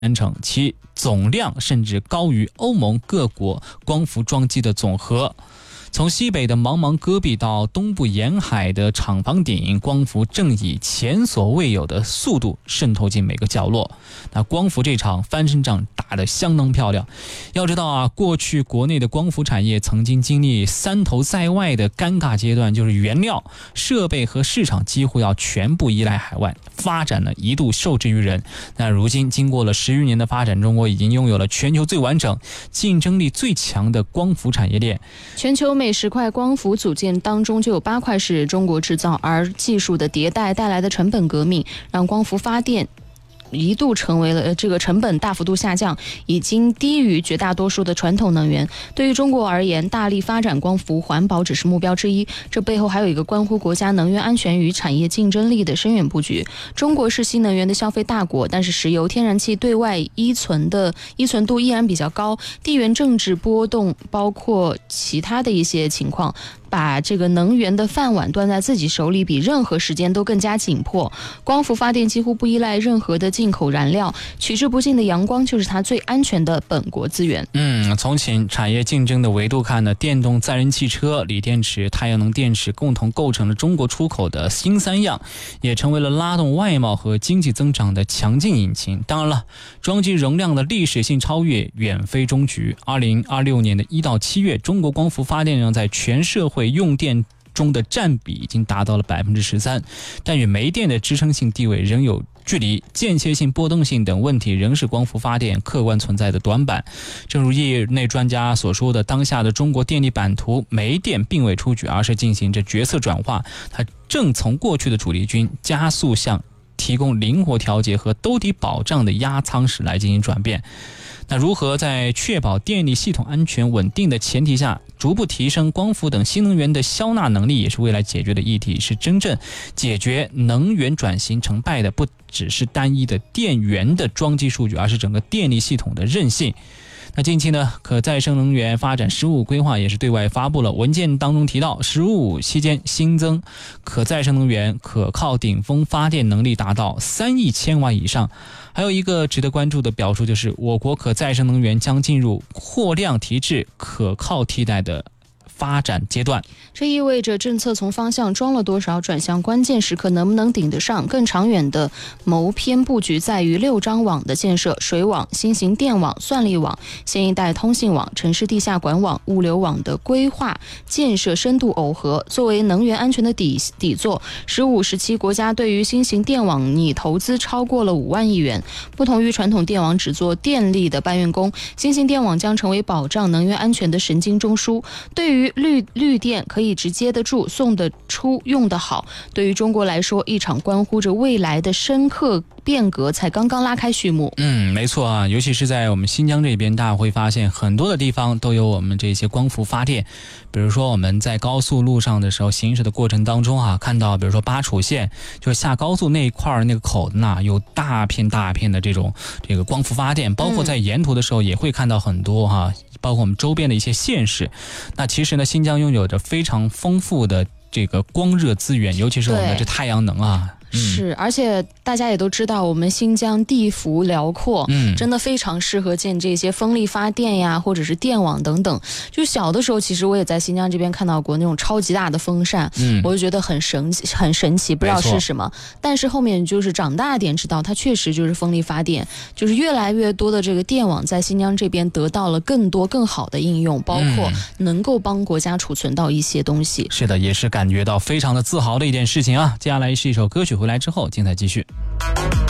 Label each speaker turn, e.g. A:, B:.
A: 成，其总量甚至高于欧盟各国光伏装机的总和。从西北的茫茫戈壁到东部沿海的厂房顶，光伏正以前所未有的速度渗透进每个角落。那光伏这场翻身仗打得相当漂亮。要知道啊，过去国内的光伏产业曾经经历三头在外的尴尬阶段，就是原料、设备和市场几乎要全部依赖海外，发展呢一度受制于人。那如今经过了10余年的发展，中国已经拥有了全球最完整、竞争力最强的光伏产业链。
B: 全球每10块光伏组件当中就有8块是中国制造，而技术的迭代带来的成本革命，让光伏发电一度成为了这个成本大幅度下降，已经低于绝大多数的传统能源。对于中国而言，大力发展光伏环保只是目标之一，这背后还有一个关乎国家能源安全与产业竞争力的深远布局。中国是新能源的消费大国，但是石油、天然气对外依存度依然比较高，地缘政治波动包括其他的一些情况，把这个能源的饭碗端在自己手里，比任何时间都更加紧迫。光伏发电几乎不依赖任何的进口燃料，取之不尽的阳光就是它最安全的本国资源。
A: 从产业竞争的维度看呢，电动载人汽车、锂电池、太阳能电池共同构成了中国出口的新3样，也成为了拉动外贸和经济增长的强劲引擎。当然了，装机容量的历史性超越远非终局。2026年的1到7月，中国光伏发电量在全社会用电中的占比已经达到了13%，但与煤电的支撑性地位仍有距离，间歇性波动性等问题仍是光伏发电客观存在的短板。正如业内专家所说的，当下的中国电力版图，煤电并未出局，而是进行着角色转化，它正从过去的主力军加速向提供灵活调节和兜底保障的压舱石来进行转变。那如何在确保电力系统安全稳定的前提下，逐步提升光伏等新能源的消纳能力，也是未来解决的议题。是真正解决能源转型成败的，不只是单一的电源的装机数据，而是整个电力系统的韧性。那近期呢，可再生能源发展“十五五”规划也是对外发布了。文件当中提到，“十五五”期间新增可再生能源可靠顶峰发电能力达到3亿千瓦以上。还有一个值得关注的表述，就是我国可再生能源将进入货量提质、可靠替代的发展阶段。
B: 这意味着政策从方向装了多少转向关键时刻能不能顶得上。更长远的谋篇布局在于6张网的建设：水网、新型电网、算力网、新一代通信网、城市地下管网、物流网的规划建设深度耦合。作为能源安全的底座，15时期国家对于新型电网拟投资超过了5万亿元。不同于传统电网只做电力的搬运工，新型电网将成为保障能源安全的神经中枢。对于绿电可以直接得住、送得出、用得好。对于中国来说，一场关乎着未来的深刻变革才刚刚拉开序幕。
A: 没错啊，尤其是在我们新疆这边，大家会发现很多的地方都有我们这些光伏发电。比如说我们在高速路上的时候，行驶的过程当中啊，看到比如说巴楚县就是下高速那一块那个口子呢，有大片的这个光伏发电，包括在沿途的时候也会看到很多包括我们周边的一些县市。那其实呢，新疆拥有着非常丰富的这个光热资源，尤其是我们的这太阳能啊。
B: 是，而且大家也都知道，我们新疆地幅辽阔，真的非常适合建这些风力发电呀，或者是电网等等。就小的时候，其实我也在新疆这边看到过那种超级大的风扇，我就觉得很神奇，不知道是什么。但是后面就是长大点知道，它确实就是风力发电，就是越来越多的这个电网在新疆这边得到了更多更好的应用，包括能够帮国家储存到一些东西。
A: 是的，也是感觉到非常的自豪的一件事情啊。接下来是一首歌曲，回来之后精彩继续。